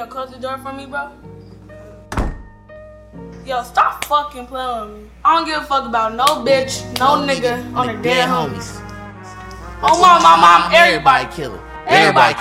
gonna close the door for me, bro? Yo, stop fucking playing with me. I don't give a fuck about no bitch, no nigga on the dead homies. Oh my mom, everybody killer. Everybody